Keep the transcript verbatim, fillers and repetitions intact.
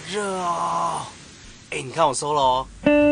热哦！哎，你看我收了哦。